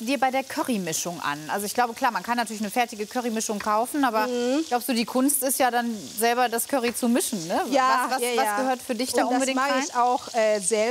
dir bei der Currymischung an? Also ich glaube, klar, man kann natürlich eine fertige Currymischung kaufen, aber glaubst du, die Kunst ist ja dann selber das Curry zu mischen, ne? Ja, was gehört für dich da und unbedingt das mache rein? ich auch selbst.